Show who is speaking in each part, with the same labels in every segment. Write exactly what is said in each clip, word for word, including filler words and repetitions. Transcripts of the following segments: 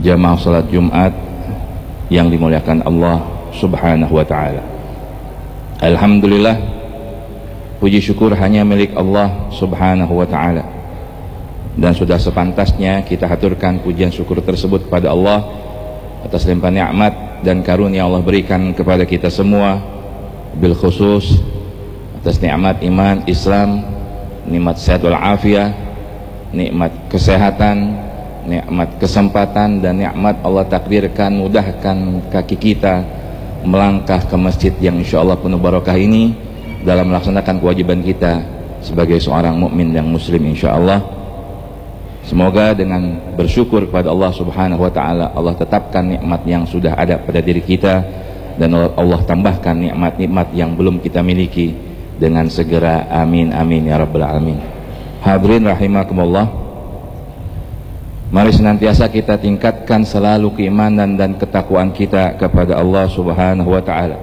Speaker 1: jamaah salat Jumat yang dimuliakan Allah Subhanahu wa ta'ala. Alhamdulillah, puji syukur hanya milik Allah Subhanahu wa ta'ala, dan sudah sepantasnya kita haturkan pujian syukur tersebut kepada Allah atas limpahan nikmat dan karunia Allah berikan kepada kita semua, bil khusus atas nikmat iman Islam, nikmat sehat wal afiah, nikmat kesehatan, nikmat kesempatan, dan nikmat Allah takdirkan mudahkan kaki kita melangkah ke masjid yang insya Allah penuh barakah ini dalam melaksanakan kewajiban kita sebagai seorang mukmin dan muslim insya Allah. Semoga dengan bersyukur kepada Allah Subhanahu wa ta'ala, Allah tetapkan nikmat yang sudah ada pada diri kita, dan Allah tambahkan nikmat-nikmat yang belum kita miliki dengan segera. Amin amin ya rabbal alamin. Hadirin rahimakumullah, mari senantiasa kita tingkatkan selalu keimanan dan ketakwaan kita kepada Allah Subhanahu wa ta'ala.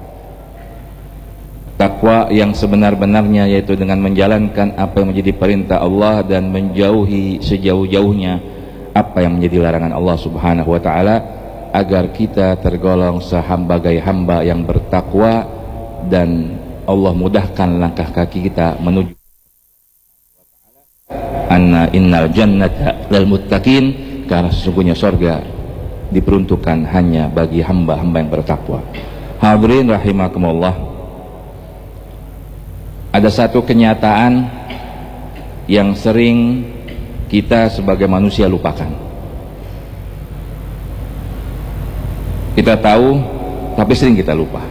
Speaker 1: Takwa yang sebenar-benarnya, yaitu dengan menjalankan apa yang menjadi perintah Allah dan menjauhi sejauh-jauhnya apa yang menjadi larangan Allah Subhanahu wa ta'ala, agar kita tergolong sebagai hamba yang bertakwa dan Allah mudahkan langkah kaki kita menuju anna innal jannata lil muttaqin, karena sesungguhnya surga diperuntukkan hanya bagi hamba-hamba yang bertakwa. Hadirin rahimakumullah, ada satu kenyataan yang sering kita sebagai manusia lupakan. Kita tahu tapi sering kita lupa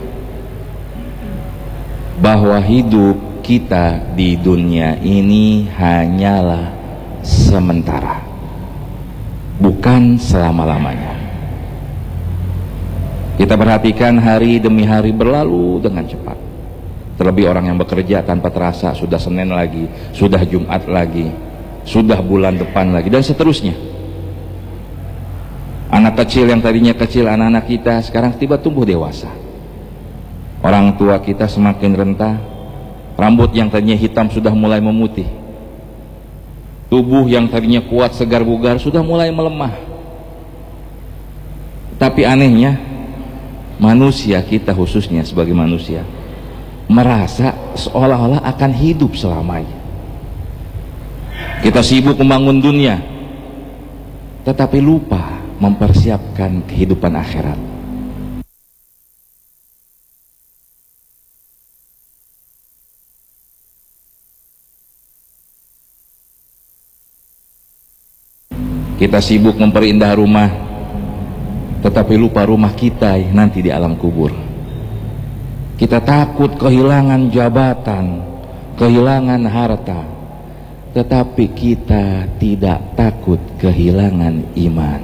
Speaker 1: bahwa hidup kita di dunia ini hanyalah sementara, bukan selama-lamanya. Kita perhatikan hari demi hari berlalu dengan cepat. Terlebih orang yang bekerja tanpa terasa sudah Senin lagi, sudah Jumat lagi, sudah bulan depan lagi, dan seterusnya. Anak kecil yang tadinya kecil, anak-anak kita sekarang tiba tumbuh dewasa. Orang tua kita semakin renta, rambut yang tadinya hitam sudah mulai memutih, tubuh yang tadinya kuat segar bugar sudah mulai melemah. Tapi anehnya, manusia kita khususnya sebagai manusia merasa seolah-olah akan hidup selamanya. Kita sibuk membangun dunia, tetapi lupa mempersiapkan kehidupan akhirat. Kita sibuk memperindah rumah, tetapi lupa rumah kita nanti di alam kubur. Kita takut kehilangan jabatan, kehilangan harta, tetapi kita tidak takut kehilangan iman.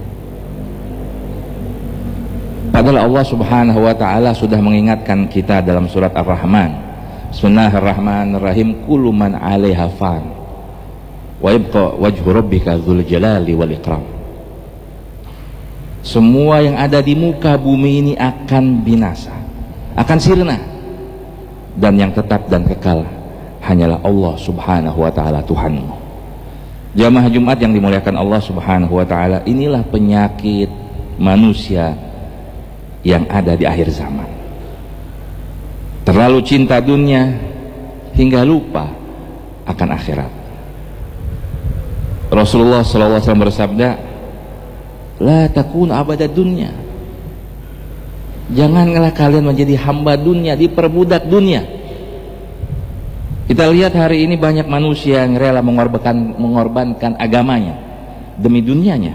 Speaker 1: Padahal Allah Subhanahu wa ta'ala sudah mengingatkan kita dalam surat Ar-Rahman, Bismillahirrahmanirrahim, kullu man 'alaiha fan wa yabqa wajhu rabbika dzul jalali wal ikram. Semua yang ada di muka bumi ini akan binasa, akan sirna, dan yang tetap dan kekal hanyalah Allah Subhanahu wa ta'ala Tuhanmu. Jamaah Jumat yang dimuliakan Allah Subhanahu wa ta'ala, inilah penyakit manusia yang ada di akhir zaman. Terlalu cinta dunia hingga lupa akan akhirat. Rasulullah shallallahu alaihi wasallam bersabda, la takun abada dunya, janganlah kalian menjadi hamba dunia, diperbudak dunia. Kita lihat hari ini banyak manusia yang rela mengorbankan, mengorbankan agamanya demi dunianya.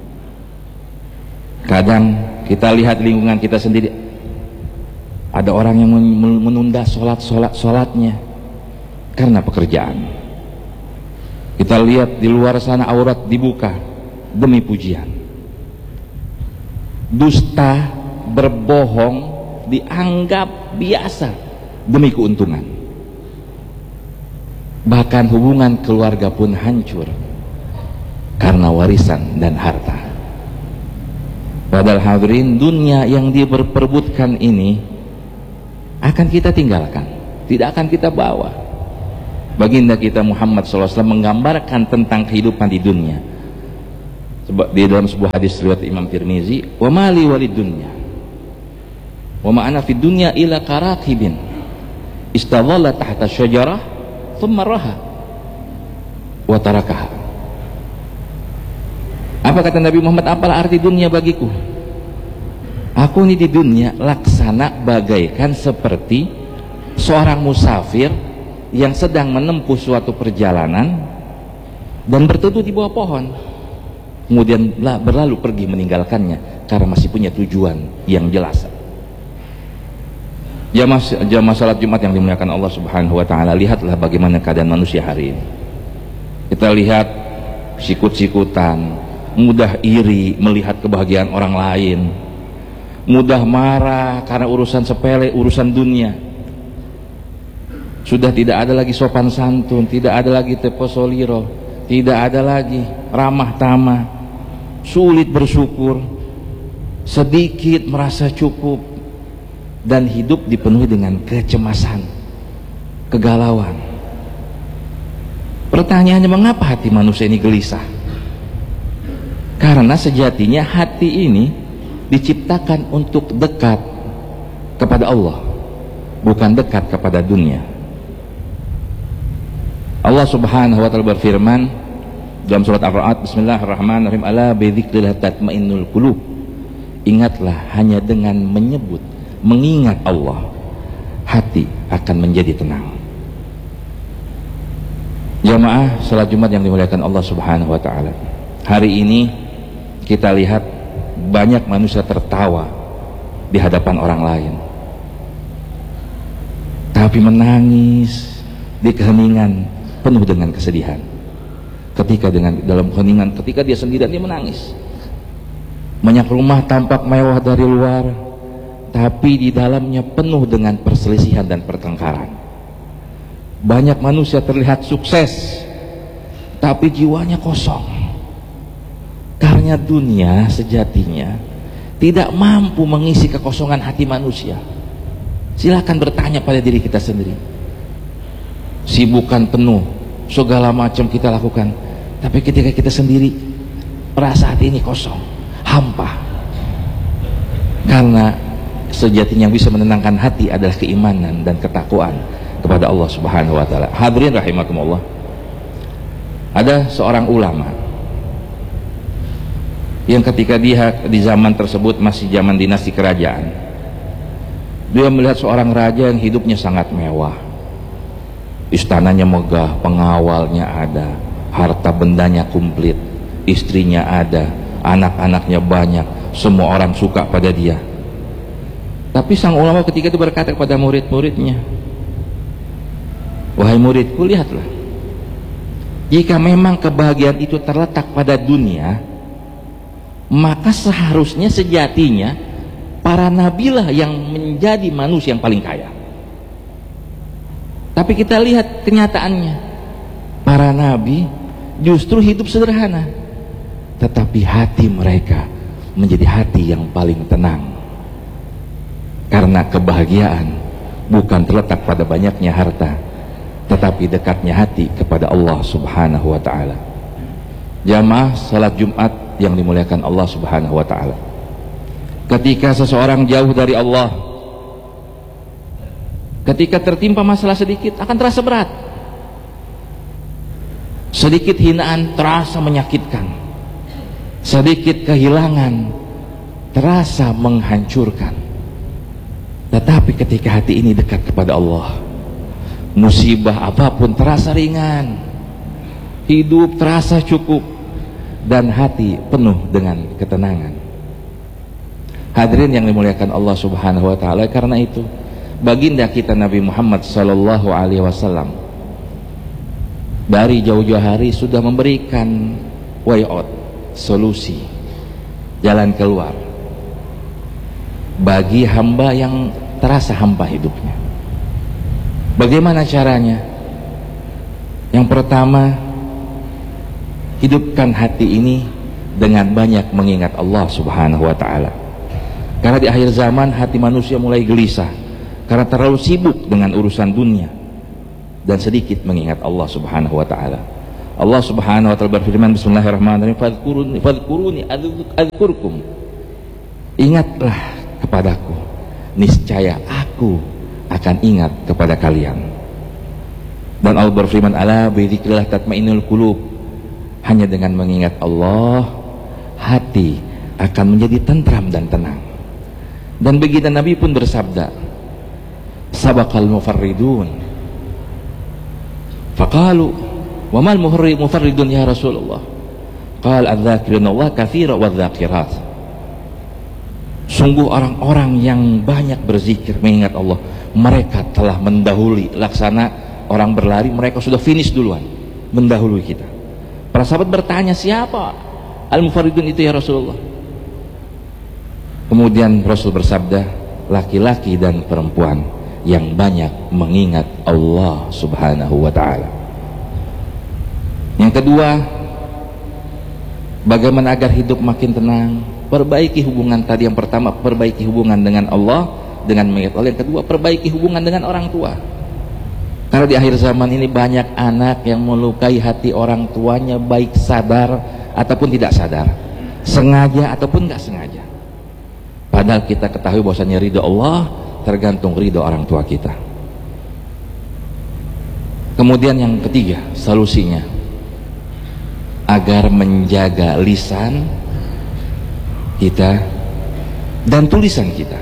Speaker 1: Kadang kita lihat lingkungan kita sendiri, ada orang yang menunda sholat-sholat sholatnya karena pekerjaan. Kita lihat di luar sana aurat dibuka demi pujian. Dusta, berbohong dianggap biasa demi keuntungan. Bahkan hubungan keluarga pun hancur karena warisan dan harta. Padahal hadirin, dunia yang diperbutkan ini akan kita tinggalkan, tidak akan kita bawa. Baginda kita Muhammad shallallahu alaihi wasallam menggambarkan tentang kehidupan di dunia. Sebab di dalam sebuah hadis riwayat Imam Tirmizi, wa mali walid dunya wa ma ana fid dunya ila karakibin istadhalla tahta syajarah thumma raha wa tarakaha. Apa kata Nabi Muhammad, apalah arti dunia bagiku? Aku ini di dunia laksana bagaikan seperti seorang musafir yang sedang menempuh suatu perjalanan dan berteduh di bawah pohon, kemudian berlalu pergi meninggalkannya karena masih punya tujuan yang jelas. Jamaah jamaah salat Jumat yang dimuliakan Allah Subhanahu wa taala, lihatlah bagaimana keadaan manusia hari ini. Kita lihat sikut-sikutan, mudah iri melihat kebahagiaan orang lain, mudah marah karena urusan sepele, urusan dunia. Sudah tidak ada lagi sopan santun, tidak ada lagi teposoliro, tidak ada lagi ramah tamah, sulit bersyukur, sedikit merasa cukup, dan hidup dipenuhi dengan kecemasan, kegalauan. Pertanyaannya, mengapa hati manusia ini gelisah? Karena sejatinya hati ini diciptakan untuk dekat kepada Allah, bukan dekat kepada dunia. Allah Subhanahu wa taala berfirman dalam surat Ar-Ra'd, bismillahirrahmanirrahim, ala bidzikrillah tatmainnul qulub. Ingatlah, hanya dengan menyebut, mengingat Allah, hati akan menjadi tenang. Jamaah salat Jumat yang dimuliakan Allah Subhanahu wa taala, hari ini kita lihat banyak manusia tertawa di hadapan orang lain, tapi menangis di keheningan penuh dengan kesedihan. Ketika dengan dalam keheningan, ketika dia sendirian, dia menangis. Banyak rumah tampak mewah dari luar, tapi di dalamnya penuh dengan perselisihan dan pertengkaran. Banyak manusia terlihat sukses, tapi jiwanya kosong, karena dunia sejatinya tidak mampu mengisi kekosongan hati manusia. Silakan bertanya pada diri kita sendiri. Sibukan penuh, segala macam kita lakukan, tapi ketika kita sendiri merasa hati ini kosong, hampa. Karena sejatinya yang bisa menenangkan hati adalah keimanan dan ketakwaan kepada Allah Subhanahu wa taala. Hadirin rahimakumullah, ada seorang ulama yang ketika dia di zaman tersebut masih zaman dinasti kerajaan, dia melihat seorang raja yang hidupnya sangat mewah, istananya megah, pengawalnya ada, harta bendanya komplit, istrinya ada, anak-anaknya banyak, semua orang suka pada dia. Tapi sang ulama ketika itu berkata kepada murid-muridnya, wahai muridku, lihatlah, jika memang kebahagiaan itu terletak pada dunia, maka seharusnya sejatinya para nabilah yang menjadi manusia yang paling kaya. Tapi kita lihat kenyataannya, para nabi justru hidup sederhana, tetapi hati mereka menjadi hati yang paling tenang. Karena kebahagiaan bukan terletak pada banyaknya harta, tetapi dekatnya hati kepada Allah Subhanahu wa taala. Jamaah salat Jumat yang dimuliakan Allah Subhanahu wa taala, ketika seseorang jauh dari Allah, ketika tertimpa masalah sedikit akan terasa berat, sedikit hinaan terasa menyakitkan, sedikit kehilangan terasa menghancurkan. Tetapi ketika hati ini dekat kepada Allah, musibah apapun terasa ringan, hidup terasa cukup, dan hati penuh dengan ketenangan. Hadirin yang dimuliakan Allah Subhanahu wa taala, karena itu baginda kita Nabi Muhammad sallallahu alaihi wasallam dari jauh-jauh hari sudah memberikan way out, solusi, jalan keluar bagi hamba yang terasa hampa hidupnya. Bagaimana caranya? Yang pertama, hidupkan hati ini dengan banyak mengingat Allah Subhanahu wa taala. Karena di akhir zaman hati manusia mulai gelisah karena terlalu sibuk dengan urusan dunia dan sedikit mengingat Allah Subhanahu wa taala. Allah Subhanahu wa taala berfirman, bismillahirrahmanirrahim, fadhkuruni fadhkuruni adzkurkum. Ingatlah kepadaku, niscaya aku akan ingat kepada kalian. Dan Allah berfirman, ala bidzikrillah tatmainnul qulub. Hanya dengan mengingat Allah, hati akan menjadi tentram dan tenang. Dan begitu Nabi pun bersabda, sabaqal mufarridun faqalu wa mal mufarridun ya Rasulullah, qala adz-dzakiruna Allah katsira wadz-dzakirat. Sungguh orang-orang yang banyak berzikir mengingat Allah, mereka telah mendahului. Laksana orang berlari, mereka sudah finish duluan, mendahului kita. Para sahabat bertanya, siapa al-mufarridun itu ya Rasulullah? Kemudian Rasul bersabda, laki-laki dan perempuan yang banyak mengingat Allah Subhanahu wa ta'ala. Yang kedua, bagaimana agar hidup makin tenang? Perbaiki hubungan tadi. Yang pertama, perbaiki hubungan dengan Allah, dengan mengingat Allah. Yang kedua, perbaiki hubungan dengan orang tua. Karena di akhir zaman ini banyak anak yang melukai hati orang tuanya, baik sadar ataupun tidak sadar, sengaja ataupun nggak sengaja. Padahal kita ketahui bahwasanya ridho Allah tergantung ridho orang tua kita. Kemudian yang ketiga, solusinya agar menjaga lisan kita dan tulisan kita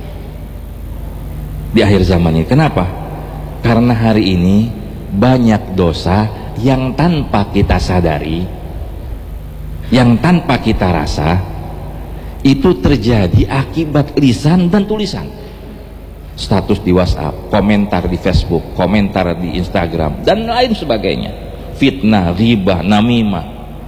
Speaker 1: di akhir zaman ini. Kenapa? Karena hari ini banyak dosa yang tanpa kita sadari, yang tanpa kita rasa, itu terjadi akibat lisan dan tulisan. Status di WhatsApp, komentar di Facebook, komentar di Instagram, dan lain sebagainya. Fitnah, ghibah, namimah,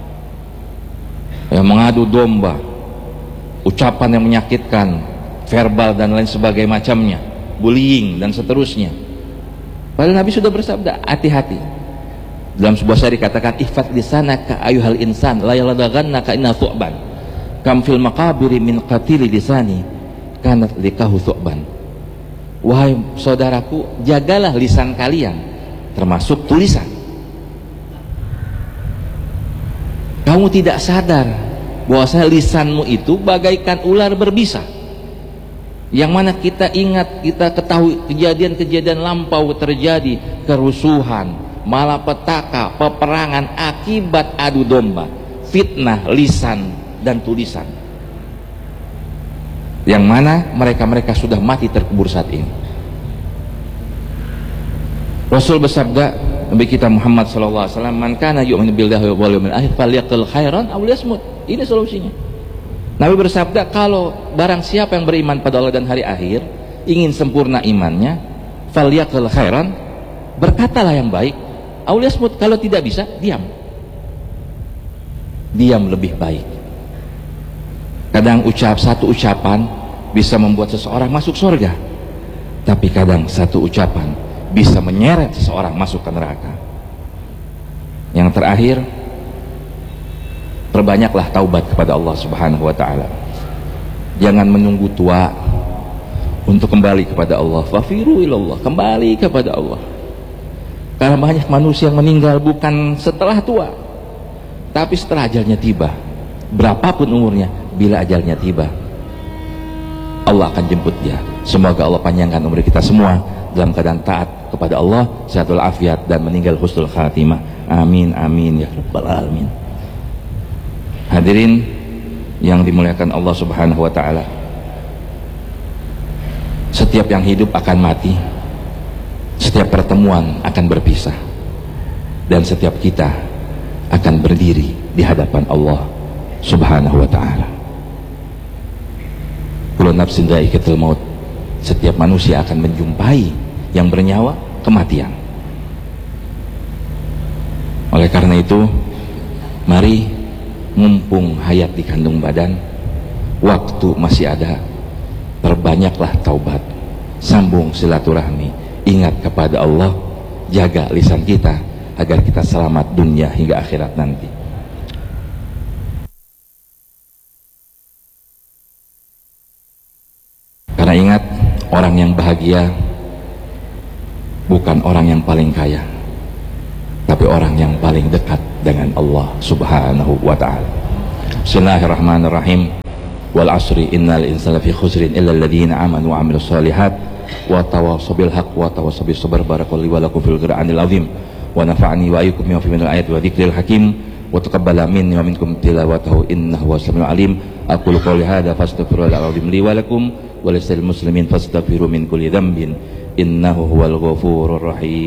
Speaker 1: yang mengadu domba, ucapan yang menyakitkan, verbal dan lain sebagainya macamnya, bullying dan seterusnya. Padahal Nabi sudah bersabda, hati-hati. Dalam sebuah syair dikatakan, ihfaz lisanaka ayuhal insan la yaladaghannaka inna thu'ban kam fil maqabiri min qatili lisani kanat likahu thu'ban. Wahai saudaraku, jagalah lisan kalian, termasuk tulisan. Kamu tidak sadar bahwa lisanmu itu bagaikan ular berbisa, yang mana kita ingat, kita ketahui kejadian-kejadian lampau terjadi, kerusuhan, malapetaka, peperangan akibat adu domba, fitnah lisan dan tulisan, yang mana mereka-mereka sudah mati terkubur saat ini. Rasul bersabda, Nabi kita Muhammad sallallahu alaihi wasallam, man kana yu'minu billahi wal yawmil akhir falyaqul khairan aw liyasmut. Ini solusinya. Nabi bersabda, kalau barang siapa yang beriman pada Allah dan hari akhir, ingin sempurna imannya, falyaqul khairan, berkatalah yang baik, aw liyasmut, kalau tidak bisa, diam. Diam lebih baik. Kadang ucap satu ucapan bisa membuat seseorang masuk surga, tapi kadang satu ucapan bisa menyeret seseorang masuk ke neraka. Yang terakhir, perbanyaklah taubat kepada Allah Subhanahu wa ta'ala. Jangan menunggu tua untuk kembali kepada Allah. Fafiru ilallah, kembali kepada Allah. Karena banyak manusia yang meninggal bukan setelah tua, tapi setelah ajalnya tiba. Berapapun umurnya, bila ajalnya tiba, Allah akan jemput dia. Semoga Allah panjangkan umur kita semua dalam keadaan taat kepada Allah, sehatul afiat, dan meninggal husnul khatimah. Amin amin ya rabbal alamin. Hadirin yang dimuliakan Allah Subhanahu wa ta'ala, setiap yang hidup akan mati, setiap pertemuan akan berpisah, dan setiap kita akan berdiri di hadapan Allah Subhanahu wa ta'ala. Kullu nafsin dha'iqatul maut, setiap manusia akan menjumpai yang bernyawa kematian. Oleh karena itu, mari mumpung hayat di kandung badan, waktu masih ada, perbanyaklah taubat, sambung silaturahmi, ingat kepada Allah, jaga lisan kita agar kita selamat dunia hingga akhirat nanti. Karena ingat, orang yang bahagia bukan orang yang paling kaya, tapi orang yang paling dekat dengan Allah Subhanahu wa taala. Bismillahirrahmanirrahim. Wal asri innal insana fi khusrin illa alladziina amanu wa 'amilus shalihat wa tawassaw bil haqq wa tawassaw bis sabr. Barakallahu wa lakum fil Qur'anil azim wa nafa'ani wa iyyakum bima fihi minal ayati wa dzikril hakim wa taqabbala minni wa minkum tilawatahu innahu huwas samiul alim. Aqulu qawli hadza fastaghfirullahal azim li wa lakum wa lisal muslimin fastaghfiru min kulli dhanbin innahu huwal ghafurur rahim.